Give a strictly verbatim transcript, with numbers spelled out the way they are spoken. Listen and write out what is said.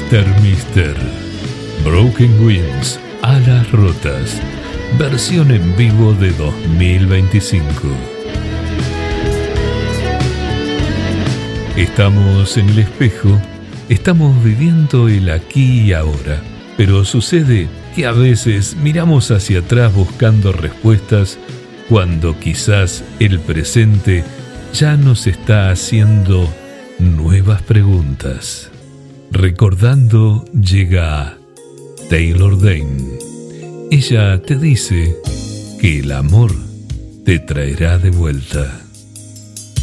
Mister Mister Broken Wings, Alas Rotas, versión en vivo de dos mil veinticinco. Estamos en el espejo, estamos viviendo el aquí y ahora, pero sucede que a veces miramos hacia atrás buscando respuestas cuando quizás el presente ya nos está haciendo nuevas preguntas. Recordando llega Taylor Dayne. Ella te dice que el amor te traerá de vuelta.